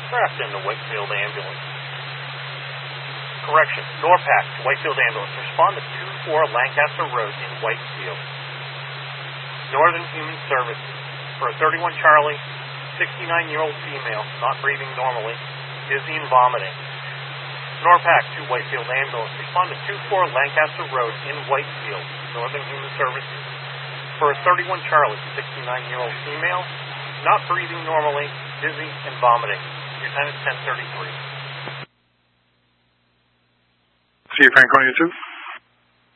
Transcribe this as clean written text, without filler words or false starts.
Grafton to Whitefield Ambulance. Correction, Norpac to Whitefield Ambulance. Respond to 24 Lancaster Road in Whitefield. Northern Human Services. For a 31 Charlie, 69-year-old female, not breathing normally, dizzy and vomiting. Norpac to Whitefield Ambulance. Respond to 24 Lancaster Road in Whitefield. Northern Human Services. For a 31 Charlie, 69-year-old female, not breathing normally, dizzy and vomiting. Your time is 10:33. See you, Franconia 2.